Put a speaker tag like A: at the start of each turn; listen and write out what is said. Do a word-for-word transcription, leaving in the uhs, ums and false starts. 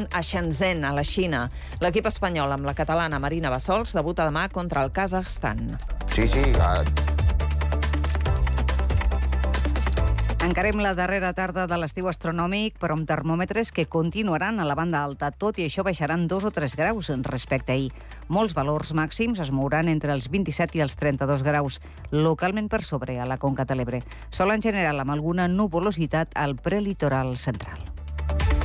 A: moment a Shenzhen, a la Xina. L'equip espanyol amb la catalana Marina Bassols debuta demà contra el Kazakhstan.
B: Sí, sí.
C: Encarem la darrera tarda de l'estiu astronòmic, però amb termòmetres que continuaran a la banda alta. Tot i això, baixaran dos o tres graus respecte a ahir. Molts valors màxims es mouran entre els vint-i-set i els trenta-dos graus, localment per sobre a la Conca de l'Ebre. Sol en general amb alguna nuvolositat al prelitoral central.